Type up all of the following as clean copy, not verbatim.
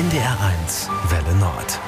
NDR1 Welle Nord.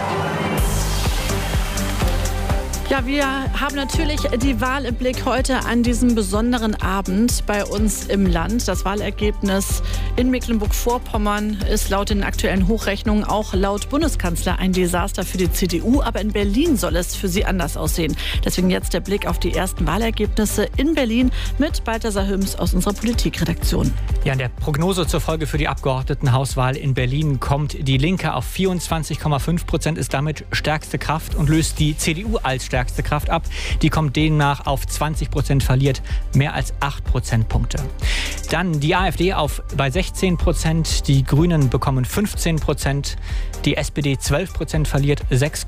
Ja, wir haben natürlich die Wahl im Blick heute an diesem besonderen Abend bei uns im Land. Das Wahlergebnis in Mecklenburg-Vorpommern ist laut den aktuellen Hochrechnungen auch laut Bundeskanzler ein Desaster für die CDU. Aber in Berlin soll es für sie anders aussehen. Deswegen jetzt der Blick auf die ersten Wahlergebnisse in Berlin mit Balthasar Hüms aus unserer Politikredaktion. Ja, in der Prognose zur Folge für die Abgeordnetenhauswahl in Berlin kommt die Linke auf 24,5%, ist damit stärkste Kraft und löst die CDU als stärkste Kraft ab. Die kommt demnach auf 20%, verliert mehr als 8 Prozentpunkte. Dann die AfD bei 16%, die Grünen bekommen 15%, die SPD 12%, verliert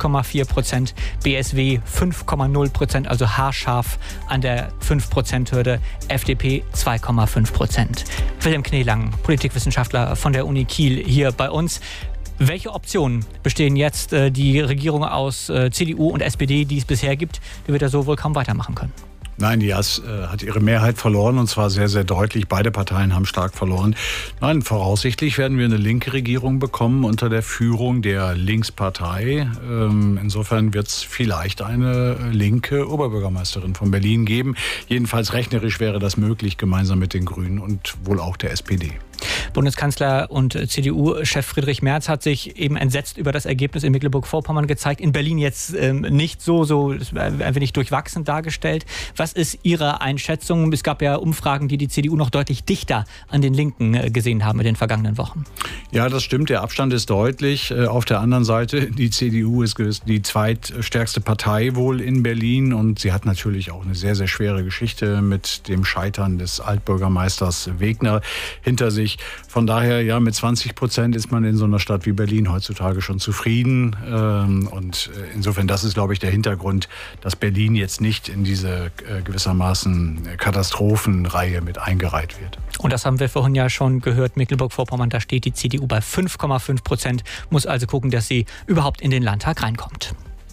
6,4%, BSW 5,0%, also haarscharf an der 5%-Hürde, FDP 2,5%. Wilhelm Kneelang, Politikwissenschaftler von der Uni Kiel, hier bei uns. Welche Optionen bestehen jetzt die Regierung aus CDU und SPD, die es bisher gibt? Die wird ja so wohl kaum weitermachen können. Nein, die hat ihre Mehrheit verloren, und zwar sehr, sehr deutlich. Beide Parteien haben stark verloren. Nein, voraussichtlich werden wir eine linke Regierung bekommen unter der Führung der Linkspartei. Insofern wird es vielleicht eine linke Oberbürgermeisterin von Berlin geben. Jedenfalls rechnerisch wäre das möglich, gemeinsam mit den Grünen und wohl auch der SPD. Bundeskanzler und CDU-Chef Friedrich Merz hat sich eben entsetzt über das Ergebnis in Mecklenburg-Vorpommern gezeigt. In Berlin jetzt nicht so ein wenig durchwachsen dargestellt. Was ist Ihre Einschätzung? Es gab ja Umfragen, die CDU noch deutlich dichter an den Linken gesehen haben in den vergangenen Wochen. Ja, das stimmt. Der Abstand ist deutlich. Auf der anderen Seite, die CDU ist die zweitstärkste Partei wohl in Berlin, und sie hat natürlich auch eine sehr, sehr schwere Geschichte mit dem Scheitern des Altbürgermeisters Wegner hinter sich. Von daher, ja, mit 20% ist man in so einer Stadt wie Berlin heutzutage schon zufrieden. Und insofern, das ist, glaube ich, der Hintergrund, dass Berlin jetzt nicht in diese gewissermaßen Katastrophenreihe mit eingereiht wird. Und das haben wir vorhin ja schon gehört, Mecklenburg-Vorpommern, da steht die CDU bei 5,5%, muss also gucken, dass sie überhaupt in den Landtag reinkommt.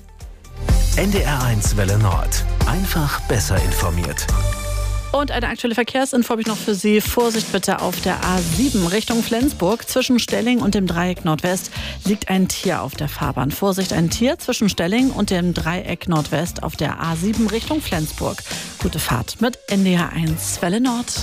NDR1 Welle Nord. Einfach besser informiert. Und eine aktuelle Verkehrsinfo habe ich noch für Sie. Vorsicht bitte auf der A7 Richtung Flensburg. Zwischen Stelling und dem Dreieck Nordwest liegt ein Tier auf der Fahrbahn. Vorsicht, ein Tier zwischen Stelling und dem Dreieck Nordwest auf der A7 Richtung Flensburg. Gute Fahrt mit NDR1 Welle Nord.